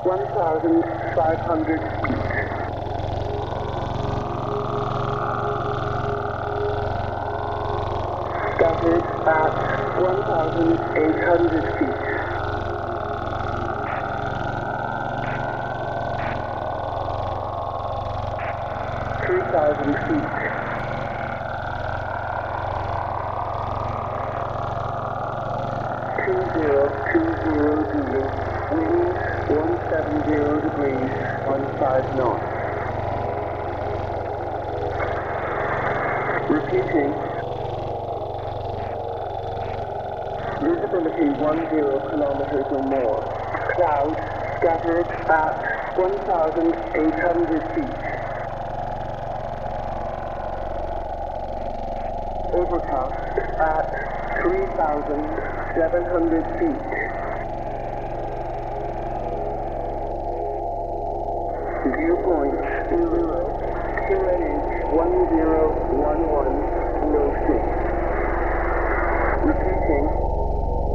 1,500 feet. Scattered at 1,800 feet. 3,000 feet. 2020 wind 170 degrees, 15 knots. Repeating. Visibility 10 kilometers or more. Clouds scattered at 1,800 feet. Overcast at 3,700 feet. Viewpoint 0, QNH 1011.